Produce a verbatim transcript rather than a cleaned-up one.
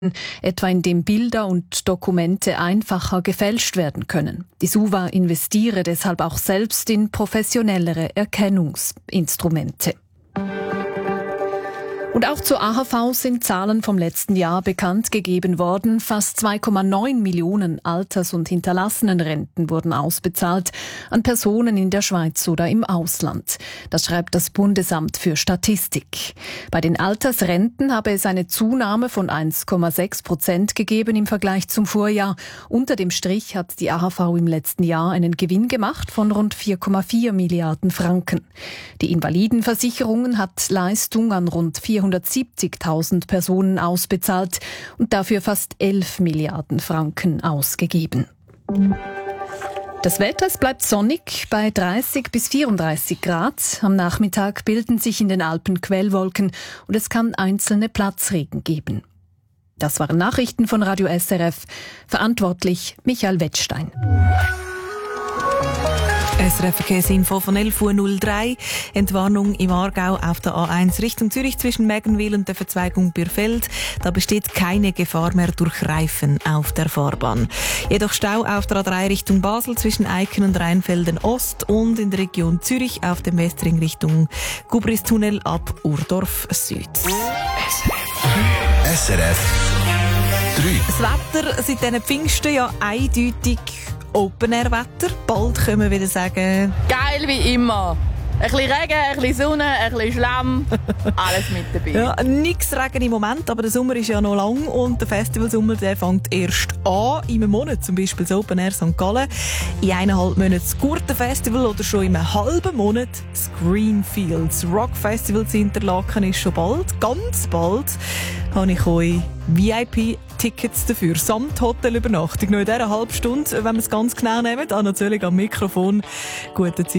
etwa indem Bilder und Dokumente einfacher gefälscht werden können. Die SUVA investiere deshalb auch selbst in professionellere Erkennungsinstrumente. Und auch zur A H V sind Zahlen vom letzten Jahr bekannt gegeben worden. Fast zwei Komma neun Millionen Alters- und Hinterlassenenrenten wurden ausbezahlt an Personen in der Schweiz oder im Ausland. Das schreibt das Bundesamt für Statistik. Bei den Altersrenten habe es eine Zunahme von eins Komma sechs Prozent gegeben im Vergleich zum Vorjahr. Unter dem Strich hat die A H V im letzten Jahr einen Gewinn gemacht von rund vier Komma vier Milliarden Franken. Die Invalidenversicherung hat Leistung an rund vierhundertsiebzigtausend Personen ausbezahlt und dafür fast elf Milliarden Franken ausgegeben. Das Wetter, es bleibt sonnig bei dreißig bis vierunddreißig Grad. Am Nachmittag bilden sich in den Alpen Quellwolken und es kann einzelne Platzregen geben. Das waren Nachrichten von Radio S R F. Verantwortlich Michael Wettstein. S R F-Verkehrsinfo von elf Uhr null drei. Entwarnung im Aargau auf der A eins Richtung Zürich zwischen Mägenwil und der Verzweigung Bürfeld. Da besteht keine Gefahr mehr durch Reifen auf der Fahrbahn. Jedoch Stau auf der A drei Richtung Basel zwischen Eiken und Rheinfelden Ost und in der Region Zürich auf dem Westring Richtung Gubristunnel ab Urdorf Süd. S R F drei. Das Wetter seit diesen Pfingsten ja eindeutig Open-Air-Wetter. Bald können wir wieder sagen... Geil wie immer. Ein bisschen Regen, ein bisschen Sonne, ein bisschen Schlamm. Alles mit dabei. Ja, nichts Regen im Moment, aber der Sommer ist ja noch lang und der Festivalsommer der fängt erst an. In einem Monat, zum Beispiel das Open Air Sankt Gallen. In eineinhalb Monaten das Gurtenfestival oder schon in einem halben Monat das Greenfields Rock Festival zu Interlaken ist schon bald. Ganz bald habe ich euch V I P-Tickets dafür, samt Hotelübernachtung. Noch in dieser halben Stunde, wenn wir es ganz genau nehmen. Ah, natürlich am Mikrofon. Gute Zeit.